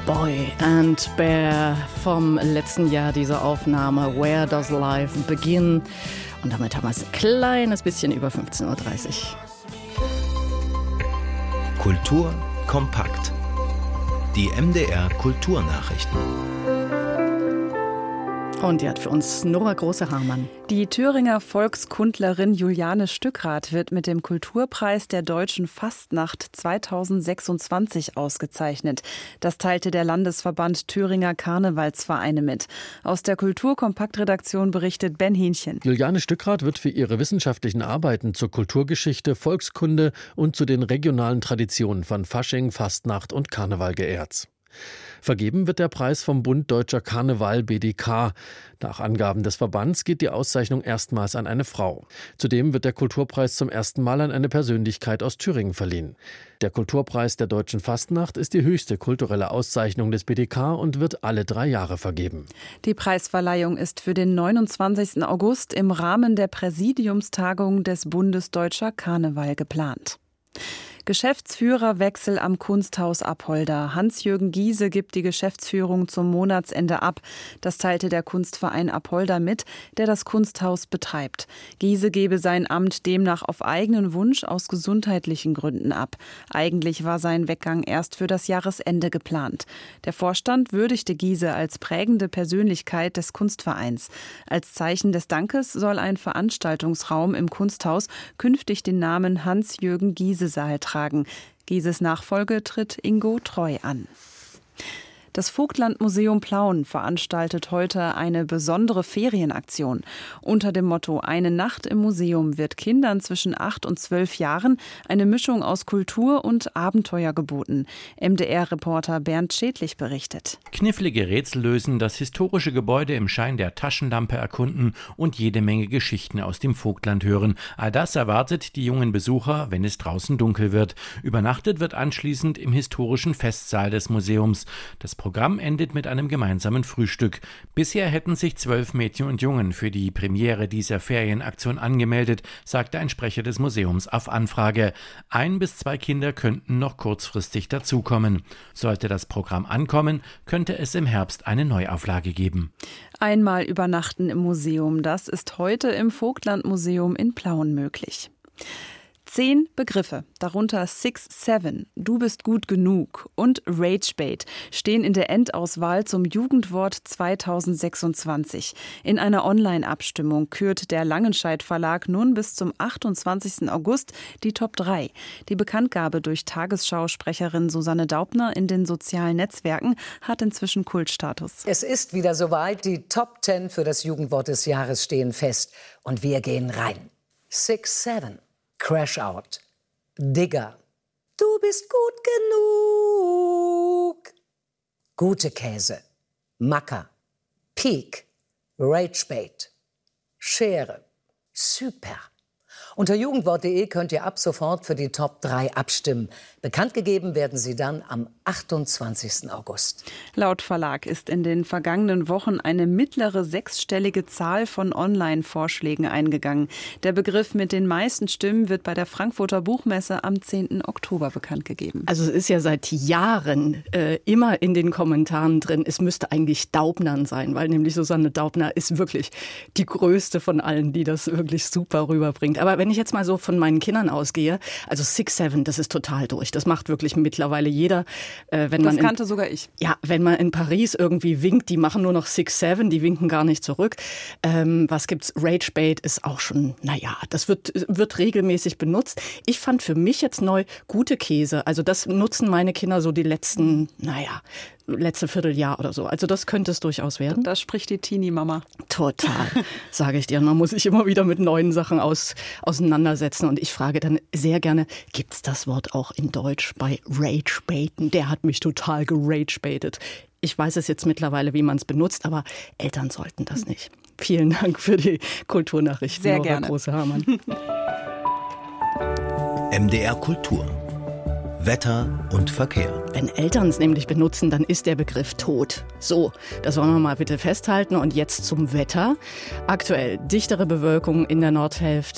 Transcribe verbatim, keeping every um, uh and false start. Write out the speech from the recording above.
Boy and Bear vom letzten Jahr, diese Aufnahme Where Does Life Begin? Und damit haben wir es ein kleines bisschen über fünfzehn Uhr dreißig. Kultur kompakt. Die M D R Kulturnachrichten. Und die hat für uns Nora Große-Hamann. Die Thüringer Volkskundlerin Juliane Stückrath wird mit dem Kulturpreis der Deutschen Fastnacht zweitausendsechsundzwanzig ausgezeichnet. Das teilte der Landesverband Thüringer Karnevalsvereine mit. Aus der Kulturkompakt-Redaktion berichtet Ben Hähnchen. Juliane Stückrath wird für ihre wissenschaftlichen Arbeiten zur Kulturgeschichte, Volkskunde und zu den regionalen Traditionen von Fasching, Fastnacht und Karneval geehrt. Vergeben wird der Preis vom Bund Deutscher Karneval B D K. Nach Angaben des Verbands geht die Auszeichnung erstmals an eine Frau. Zudem wird der Kulturpreis zum ersten Mal an eine Persönlichkeit aus Thüringen verliehen. Der Kulturpreis der Deutschen Fastnacht ist die höchste kulturelle Auszeichnung des B D K und wird alle drei Jahre vergeben. Die Preisverleihung ist für den neunundzwanzigsten August im Rahmen der Präsidiumstagung des Bundes Deutscher Karneval geplant. Geschäftsführerwechsel am Kunsthaus Apolda. Hans-Jürgen Giese gibt die Geschäftsführung zum Monatsende ab. Das teilte der Kunstverein Apolda mit, der das Kunsthaus betreibt. Giese gebe sein Amt demnach auf eigenen Wunsch aus gesundheitlichen Gründen ab. Eigentlich war sein Weggang erst für das Jahresende geplant. Der Vorstand würdigte Giese als prägende Persönlichkeit des Kunstvereins. Als Zeichen des Dankes soll ein Veranstaltungsraum im Kunsthaus künftig den Namen Hans-Jürgen-Giese-Saal tragen. Gieses Nachfolge tritt Ingo Treu an. Das Vogtlandmuseum Plauen veranstaltet heute eine besondere Ferienaktion. Unter dem Motto Eine Nacht im Museum wird Kindern zwischen acht und zwölf Jahren eine Mischung aus Kultur und Abenteuer geboten. M D R-Reporter Bernd Schädlich berichtet. Knifflige Rätsel lösen, das historische Gebäude im Schein der Taschenlampe erkunden und jede Menge Geschichten aus dem Vogtland hören. All das erwartet die jungen Besucher, wenn es draußen dunkel wird. Übernachtet wird anschließend im historischen Festsaal des Museums. Das Programm endet mit einem gemeinsamen Frühstück. Bisher hätten sich zwölf Mädchen und Jungen für die Premiere dieser Ferienaktion angemeldet, sagte ein Sprecher des Museums auf Anfrage. Ein bis zwei Kinder könnten noch kurzfristig dazukommen. Sollte das Programm ankommen, könnte es im Herbst eine Neuauflage geben. Einmal übernachten im Museum, das ist heute im Vogtlandmuseum in Plauen möglich. Zehn Begriffe, darunter Six Seven, Du bist gut genug und Ragebait, stehen in der Endauswahl zum Jugendwort zweitausendsechsundzwanzig. In einer Online-Abstimmung kürt der Langenscheidt Verlag nun bis zum achtundzwanzigsten August die Top drei. Die Bekanntgabe durch Tagesschausprecherin Susanne Daubner in den sozialen Netzwerken hat inzwischen Kultstatus. Es ist wieder soweit, die Top zehn für das Jugendwort des Jahres stehen fest. Und wir gehen rein. Six Seven. Crash Out, Digger, du bist gut genug, gute Käse, Macker, Peak, Ragebait, Schere, Super. Unter jugendwort punkt de könnt ihr ab sofort für die Top drei abstimmen. Bekannt gegeben werden sie dann am achtundzwanzigsten August. Laut Verlag ist in den vergangenen Wochen eine mittlere sechsstellige Zahl von Online-Vorschlägen eingegangen. Der Begriff mit den meisten Stimmen wird bei der Frankfurter Buchmesse am zehnten Oktober bekannt gegeben. Also es ist ja seit Jahren äh, immer in den Kommentaren drin, es müsste eigentlich Daubnern sein, weil nämlich Susanne Daubner ist wirklich die größte von allen, die das wirklich super rüberbringt. Aber wenn ich jetzt mal so von meinen Kindern ausgehe, also Six Seven, das ist total durch. Das macht wirklich mittlerweile jeder. Äh, wenn das man kannte in, sogar ich. Ja, wenn man in Paris irgendwie winkt, die machen nur noch Six Seven, die winken gar nicht zurück. Ähm, was gibt's? Ragebait ist auch schon, naja, das wird, wird regelmäßig benutzt. Ich fand für mich jetzt neu gute Käse. Also das nutzen meine Kinder so die letzten, naja, letzte Vierteljahr oder so. Also das könnte es durchaus werden. Da spricht die Teenie-Mama. Total, sage ich dir. Man muss sich immer wieder mit neuen Sachen aus, auseinandersetzen. Und ich frage dann sehr gerne, gibt es das Wort auch in Deutsch bei Ragebaiten? Der hat mich total geragebaitet. Ich weiß es jetzt mittlerweile, wie man es benutzt, aber Eltern sollten das nicht. Vielen Dank für die Kulturnachrichten. Sehr Nora gerne. Große-Hamann. M D R Kultur. Wetter und Verkehr. Wenn Eltern es nämlich benutzen, dann ist der Begriff tot. So, das wollen wir mal bitte festhalten. Und jetzt zum Wetter. Aktuell dichtere Bewölkung in der Nordhälfte.